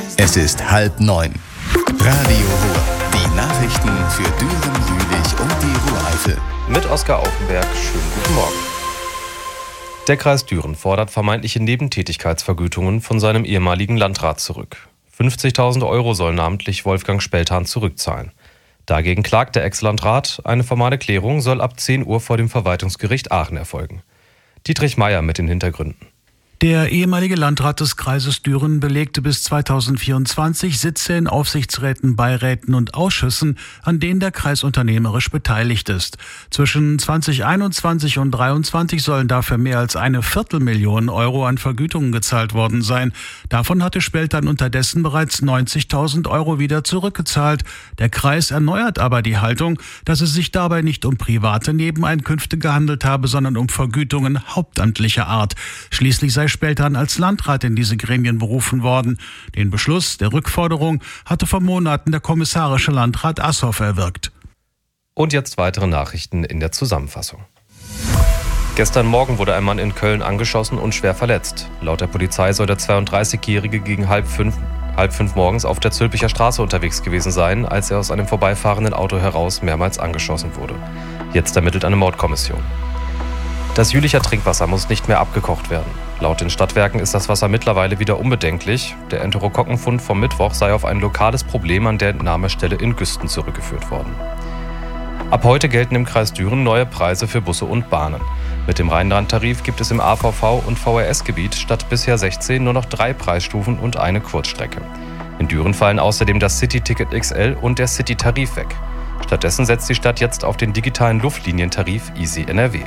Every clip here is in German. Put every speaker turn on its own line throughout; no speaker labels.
Es ist 8:30. Radio Ruhr. Die Nachrichten für Düren, Jülich und die Ruhr-Eifel.
Mit Oskar Aufenberg. Schönen guten Morgen. Der Kreis Düren fordert vermeintliche Nebentätigkeitsvergütungen von seinem ehemaligen Landrat zurück. 50.000 € soll namentlich Wolfgang Speltan zurückzahlen. Dagegen klagt der Ex-Landrat. Eine formale Klärung soll ab 10 Uhr vor dem Verwaltungsgericht Aachen erfolgen. Dietrich Meyer mit den Hintergründen.
Der ehemalige Landrat des Kreises Düren belegte bis 2024 Sitze in Aufsichtsräten, Beiräten und Ausschüssen, an denen der Kreis unternehmerisch beteiligt ist. Zwischen 2021 und 2023 sollen dafür mehr als 250.000 € an Vergütungen gezahlt worden sein. Davon hatte Speltan unterdessen bereits 90.000 € wieder zurückgezahlt. Der Kreis erneuert aber die Haltung, dass es sich dabei nicht um private Nebeneinkünfte gehandelt habe, sondern um Vergütungen hauptamtlicher Art. Schließlich sei Speltan als Landrat in diese Gremien berufen worden. Den Beschluss der Rückforderung hatte vor Monaten der kommissarische Landrat Assoff erwirkt.
Und jetzt weitere Nachrichten in der Zusammenfassung. Gestern Morgen wurde ein Mann in Köln angeschossen und schwer verletzt. Laut der Polizei soll der 32-Jährige gegen halb fünf morgens auf der Zülpicher Straße unterwegs gewesen sein, als er aus einem vorbeifahrenden Auto heraus mehrmals angeschossen wurde. Jetzt ermittelt eine Mordkommission. Das Jülicher Trinkwasser muss nicht mehr abgekocht werden. Laut den Stadtwerken ist das Wasser mittlerweile wieder unbedenklich. Der Enterokokkenfund vom Mittwoch sei auf ein lokales Problem an der Entnahmestelle in Güsten zurückgeführt worden. Ab heute gelten im Kreis Düren neue Preise für Busse und Bahnen. Mit dem Rheinland-Tarif gibt es im AVV- und VRS-Gebiet statt bisher 16 nur noch 3 Preisstufen und eine Kurzstrecke. In Düren fallen außerdem das City-Ticket XL und der City-Tarif weg. Stattdessen setzt die Stadt jetzt auf den digitalen Luftlinientarif Easy NRW.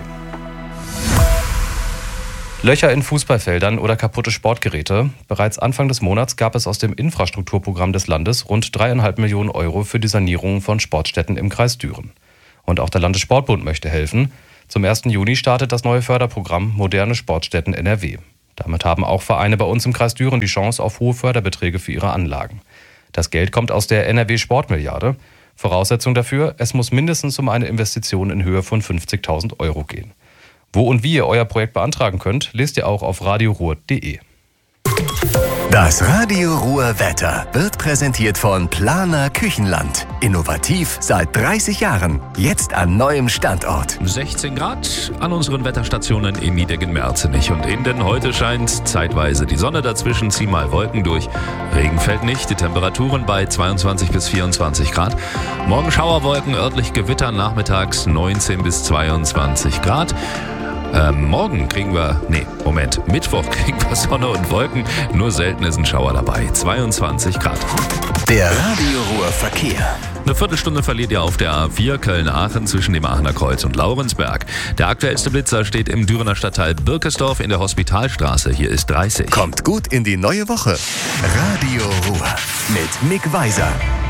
Löcher in Fußballfeldern oder kaputte Sportgeräte. Bereits Anfang des Monats gab es aus dem Infrastrukturprogramm des Landes rund 3,5 Millionen € für die Sanierung von Sportstätten im Kreis Düren. Und auch der Landessportbund möchte helfen. Zum 1. Juni startet das neue Förderprogramm Moderne Sportstätten NRW. Damit haben auch Vereine bei uns im Kreis Düren die Chance auf hohe Förderbeträge für ihre Anlagen. Das Geld kommt aus der NRW-Sportmilliarde. Voraussetzung dafür, es muss mindestens um eine Investition in Höhe von 50.000 € gehen. Wo und wie ihr euer Projekt beantragen könnt, lest ihr auch auf radioruhr.de.
Das Radio Ruhr Wetter wird präsentiert von Planer Küchenland. Innovativ seit 30 Jahren. Jetzt an neuem Standort.
16 Grad an unseren Wetterstationen in Niedegen-Merzenich. Und Inden heute scheint zeitweise die Sonne, dazwischen ziehen mal Wolken durch. Regen fällt nicht, die Temperaturen bei 22 bis 24 Grad. Morgen Schauerwolken, örtlich Gewitter, nachmittags 19 bis 22 Grad. Mittwoch kriegen wir Sonne und Wolken, nur selten ist ein Schauer dabei, 22 Grad.
Der Radio Ruhr Verkehr.
Eine Viertelstunde verliert ihr auf der A4 Köln-Aachen zwischen dem Aachener Kreuz und Laurensberg. Der aktuellste Blitzer steht im Dürener Stadtteil Birkesdorf in der Hospitalstraße, hier ist 30.
Kommt gut in die neue Woche. Radio Ruhr mit Mick Weiser.